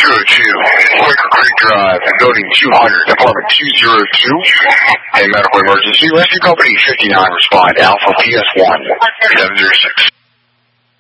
Quaker Creek Drive, building 200, department 202. A medical emergency, rescue company 59, respond, Alpha PS1, 706.